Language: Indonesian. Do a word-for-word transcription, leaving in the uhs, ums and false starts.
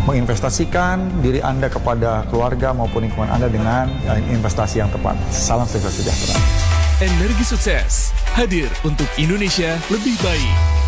menginvestasikan diri Anda kepada keluarga maupun lingkungan Anda dengan investasi yang tepat. Salam sukses sejahtera. Energi Sukses hadir untuk Indonesia lebih baik.